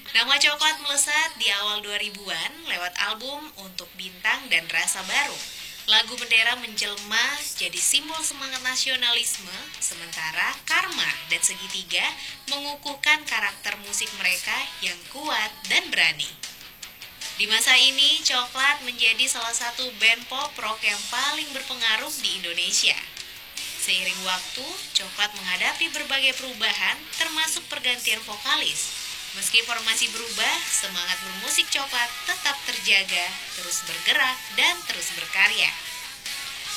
Nama Coklat melesat di awal 2000-an lewat album Untuk Bintang dan Rasa Baru. Lagu Bendera menjelma jadi simbol semangat nasionalisme, sementara Karma dan Segitiga mengukuhkan karakter musik mereka yang kuat dan berani. Di masa ini, Coklat menjadi salah satu band pop rock yang paling berpengaruh di Indonesia. Seiring waktu, Coklat menghadapi berbagai perubahan, termasuk pergantian vokalis. Meski formasi berubah, semangat bermusik Coklat tetap terjaga, terus bergerak, dan terus berkarya.